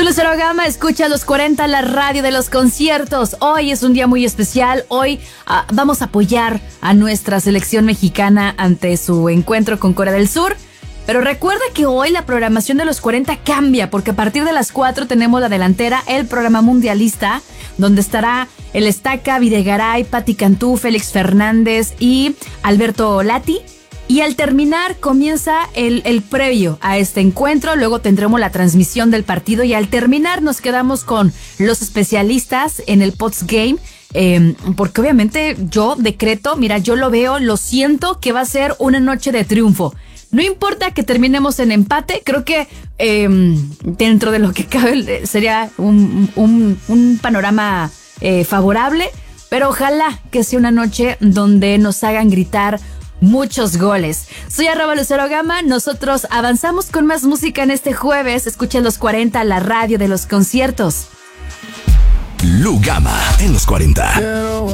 Lucero Gama, escucha los 40, la radio de los conciertos. Hoy es un día muy especial. Hoy vamos a apoyar a nuestra selección mexicana ante su encuentro con Corea del Sur. Pero recuerda que hoy la programación de los 40 cambia, porque a partir de las 4 tenemos la delantera, el programa mundialista, donde estará el Estaca, Videgaray, Pati Cantú, Félix Fernández y Alberto Lati. Y al terminar comienza el previo a este encuentro, luego tendremos la transmisión del partido y al terminar nos quedamos con los especialistas en el postgame, porque obviamente yo decreto, mira, yo lo veo, lo siento que va a ser una noche de triunfo. No importa que terminemos en empate, creo que dentro de lo que cabe sería un panorama favorable, pero ojalá que sea una noche donde nos hagan gritar muchos goles. Soy @Lucero Gama, nosotros avanzamos con más música en este jueves. Escuchen los 40, la radio de los conciertos. Lu Gama en los 40.